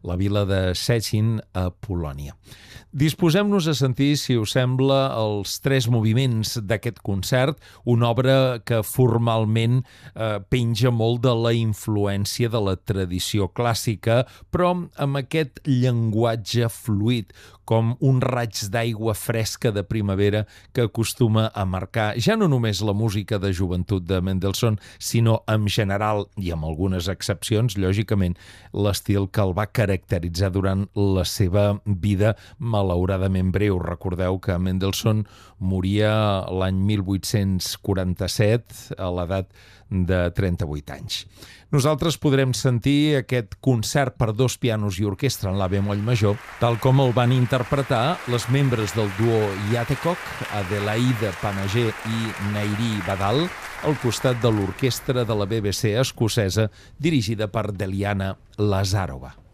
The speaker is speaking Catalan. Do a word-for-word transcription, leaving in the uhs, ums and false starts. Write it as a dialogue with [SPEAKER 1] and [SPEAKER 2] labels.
[SPEAKER 1] la vila de Szczecin, a Polònia. Disposem-nos a sentir, si us sembla, els tres moviments d'aquest concert, una obra que formalment eh, penja molt de la influència de la tradició clàssica, però amb aquest llenguatge fluid, com un raig d'aigua fresca de primavera que acostuma a marcar ja no només la música de joventut de Mendelssohn, sinó en general, i amb algunes excepcions, lògicament, l'estil que el va caracteritzar durant la seva vida malauradament breu. Recordeu que Mendelssohn moria l'any mil vuit-cents quaranta-set a l'edat de trenta-vuit anys. Nosaltres podrem sentir aquest concert per dos pianos i orquestra en la bemoll major, tal com el van interpretar les membres del duo Jatekok, Adelaide Panager i Nairi Badal, al costat de l'orquestra de la B B C escocesa dirigida per Deliana Lazarova.